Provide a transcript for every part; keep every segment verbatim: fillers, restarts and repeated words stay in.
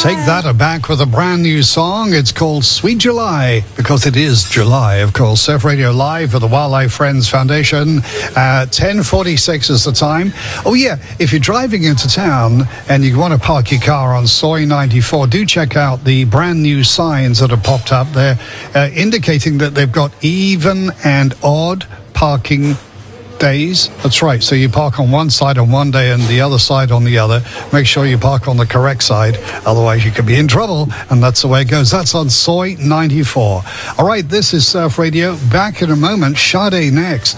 Take that aback with a brand new song. It's called Sweet July, because it is July, of course. Surf Radio Live for the Wildlife Friends Foundation. Uh, ten forty-six is the time. Oh, yeah, if you're driving into town and you want to park your car on Soy ninety-four, do check out the brand new signs that have popped up there, uh, indicating that they've got even and odd parking days. That's right. So you park on one side on one day and the other side on the other. Make sure you park on the correct side. Otherwise, you could be in trouble. And that's the way it goes. That's on Soy ninety-four. All right. This is Surf Radio. Back in a moment. Sade next.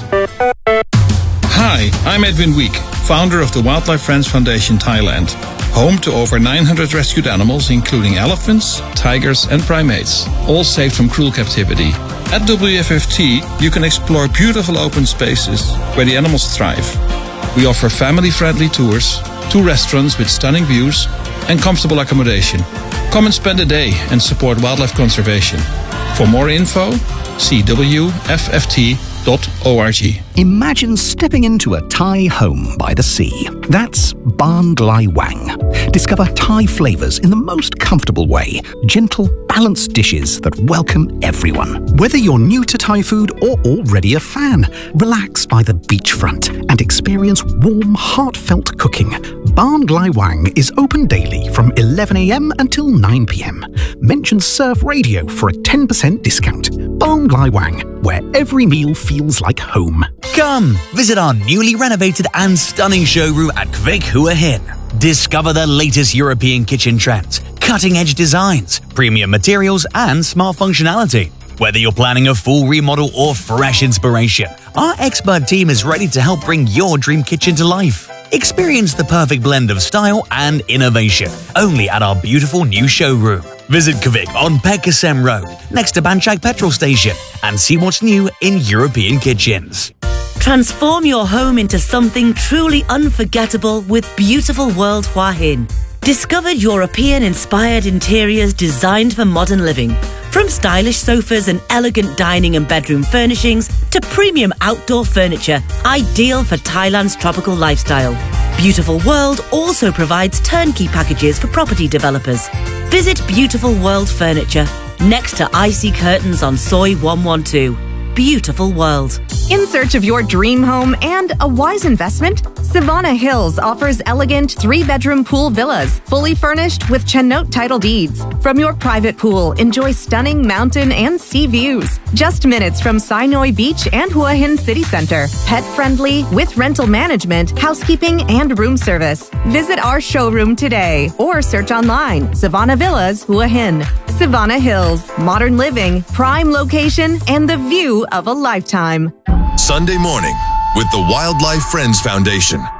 Hi, I'm Edwin Week, founder of the Wildlife Friends Foundation Thailand, home to over nine hundred rescued animals, including elephants, tigers, and primates, all saved from cruel captivity. At W F F T, you can explore beautiful open spaces where the animals thrive. We offer family-friendly tours, two restaurants with stunning views, and comfortable accommodation. Come and spend a day and support wildlife conservation. For more info, see W F F T dot org. Imagine stepping into a Thai home by the sea. That's Ban Glai Wang. Discover Thai flavours in the most comfortable way. Gentle, balanced dishes that welcome everyone. Whether you're new to Thai food or already a fan, relax by the beachfront and experience warm, heartfelt cooking. Ban Glai Wang is open daily from eleven a m until nine p m. Mention Surf Radio for a ten percent discount. Ban Glai Wang, where every meal feels like home. Come, visit our newly renovated and stunning showroom at Kvik Hua Hin. Discover the latest European kitchen trends, cutting-edge designs, premium materials, and smart functionality. Whether you're planning a full remodel or fresh inspiration, our expert team is ready to help bring your dream kitchen to life. Experience the perfect blend of style and innovation, only at our beautiful new showroom. Visit Kvik on Pek Kasem Road, next to Banchak Petrol Station, and see what's new in European kitchens. Transform your home into something truly unforgettable with Beautiful World Hua Hin. Discover European-inspired interiors designed for modern living. From stylish sofas and elegant dining and bedroom furnishings to premium outdoor furniture, ideal for Thailand's tropical lifestyle. Beautiful World also provides turnkey packages for property developers. Visit Beautiful World Furniture, next to Icy Curtains on Soy one twelve. Beautiful World. In search of your dream home and a wise investment? Savannah Hills offers elegant three-bedroom pool villas, fully furnished with Chennote title deeds. From your private pool, enjoy stunning mountain and sea views. Just minutes from Sinoi Beach and Hua Hin City Center. Pet-friendly, with rental management, housekeeping, and room service. Visit our showroom today or search online, Savannah Villas, Hua Hin. Savannah Hills, modern living, prime location, and the view of a lifetime. Sunday morning with the Wildlife Friends Foundation.